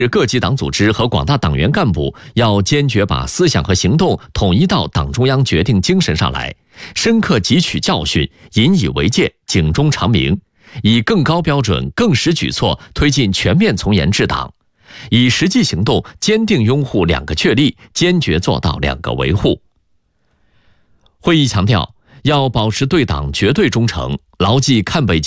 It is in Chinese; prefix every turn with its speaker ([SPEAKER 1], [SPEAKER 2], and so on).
[SPEAKER 1] 各级党组织和广大党员干部要坚决把思想和行动统一到党中央决定精神上来，深刻汲取教训，引以为戒，警钟长鸣，以更高标准、更实举措推进全面从严治党，以实际行动坚定拥护2个确立，坚决做到2个维护。会议强调，要保持对党绝对忠诚，牢记看北京